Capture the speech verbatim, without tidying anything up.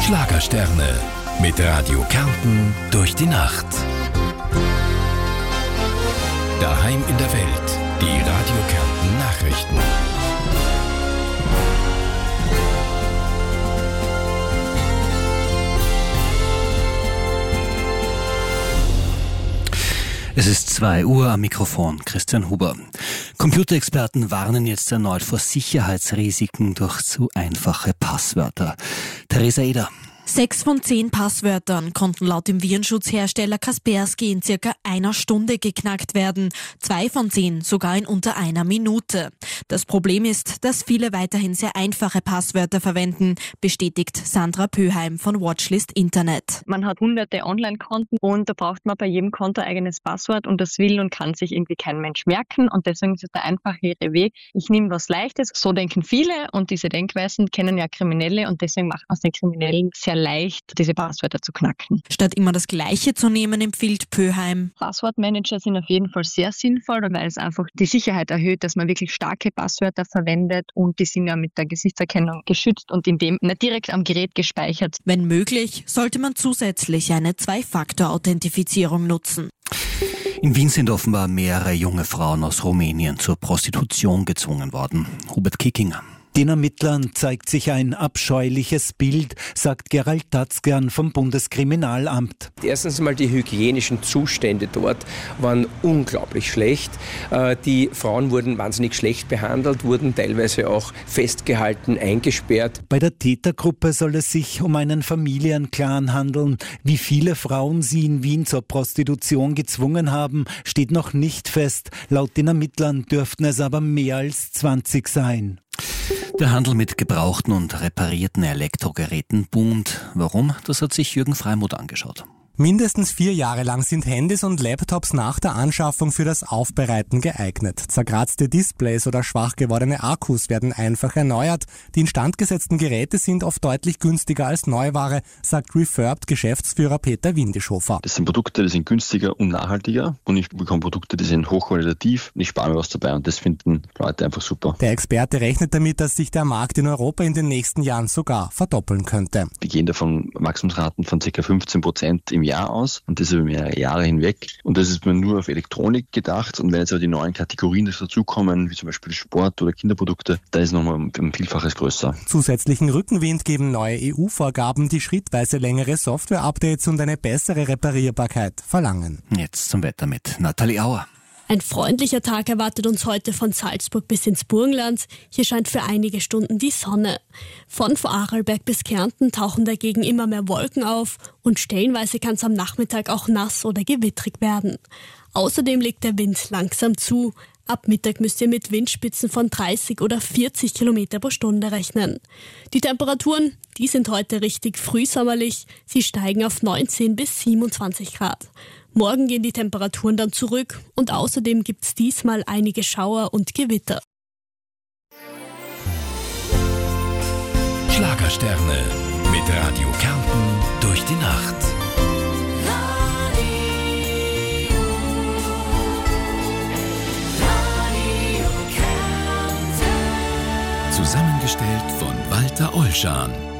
Schlagersterne mit Radio Kärnten durch die Nacht. Daheim in der Welt, die Radio Kärnten Nachrichten. Es ist zwei Uhr, am Mikrofon Christian Huber. Computerexperten warnen jetzt erneut vor Sicherheitsrisiken durch zu einfache Passwörter. Theresa Eder. Sechs von zehn Passwörtern konnten laut dem Virenschutzhersteller Kaspersky in circa einer Stunde geknackt werden. Zwei von zehn sogar in unter einer Minute. Das Problem ist, dass viele weiterhin sehr einfache Passwörter verwenden, bestätigt Sandra Pöheim von Watchlist Internet. Man hat hunderte Online-Konten und da braucht man bei jedem Konto ein eigenes Passwort und das will und kann sich irgendwie kein Mensch merken und deswegen ist es der einfachere Weg. Ich nehme was Leichtes, so denken viele und diese Denkweisen kennen ja Kriminelle und deswegen macht man es den Kriminellen sehr leicht, diese Passwörter zu knacken. Statt immer das Gleiche zu nehmen, empfiehlt Pöheim. Passwortmanager sind auf jeden Fall sehr sinnvoll, weil es einfach die Sicherheit erhöht, dass man wirklich starke Passwörter verwendet und die sind ja mit der Gesichtserkennung geschützt und in dem nicht direkt am Gerät gespeichert. Wenn möglich, sollte man zusätzlich eine Zwei-Faktor-Authentifizierung nutzen. In Wien sind offenbar mehrere junge Frauen aus Rumänien zur Prostitution gezwungen worden. Hubert Kickinger. Den Ermittlern zeigt sich ein abscheuliches Bild, sagt Gerald Tatzgern vom Bundeskriminalamt. Erstens mal die hygienischen Zustände dort waren unglaublich schlecht. Die Frauen wurden wahnsinnig schlecht behandelt, wurden teilweise auch festgehalten, eingesperrt. Bei der Tätergruppe soll es sich um einen Familienclan handeln. Wie viele Frauen sie in Wien zur Prostitution gezwungen haben, steht noch nicht fest. Laut den Ermittlern dürften es aber mehr als zwanzig sein. Der Handel mit gebrauchten und reparierten Elektrogeräten boomt. Warum? Das hat sich Jürgen Freimuth angeschaut. Mindestens vier Jahre lang sind Handys und Laptops nach der Anschaffung für das Aufbereiten geeignet. Zerkratzte Displays oder schwach gewordene Akkus werden einfach erneuert. Die instandgesetzten Geräte sind oft deutlich günstiger als Neuware, sagt Refurbed-Geschäftsführer Peter Windischofer. Das sind Produkte, die sind günstiger und nachhaltiger und ich bekomme Produkte, die sind hochqualitativ und ich spare mir was dabei und das finden Leute einfach super. Der Experte rechnet damit, dass sich der Markt in Europa in den nächsten Jahren sogar verdoppeln könnte. Wir gehen davon Wachstumsraten von ca. fünfzehn Prozent im Jahr aus und das über mehrere Jahre hinweg. Und das ist mir nur auf Elektronik gedacht. Und wenn jetzt aber die neuen Kategorien dazukommen, wie zum Beispiel Sport oder Kinderprodukte, da ist nochmal ein Vielfaches größer. Zusätzlichen Rückenwind geben neue E U-Vorgaben, die schrittweise längere Software-Updates und eine bessere Reparierbarkeit verlangen. Jetzt zum Wetter mit Nathalie Auer. Ein freundlicher Tag erwartet uns heute von Salzburg bis ins Burgenland. Hier scheint für einige Stunden die Sonne. Von Vorarlberg bis Kärnten tauchen dagegen immer mehr Wolken auf und stellenweise kann es am Nachmittag auch nass oder gewittrig werden. Außerdem legt der Wind langsam zu. Ab Mittag müsst ihr mit Windspitzen von dreißig oder vierzig Kilometer pro Stunde rechnen. Die Temperaturen, die sind heute richtig frühsommerlich. Sie steigen auf neunzehn bis siebenundzwanzig Grad. Morgen gehen die Temperaturen dann zurück und außerdem gibt's diesmal einige Schauer und Gewitter. Schlagersterne mit Radio Kärnten durch die Nacht. Radio, Radio Kärnten. Zusammengestellt von Walter Olschan.